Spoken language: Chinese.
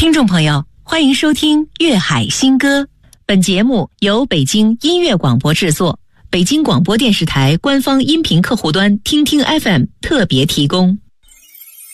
听众朋友，欢迎收听粤海新歌。本节目由北京音乐广播制作，北京广播电视台官方音频客户端听听 FM 特别提供。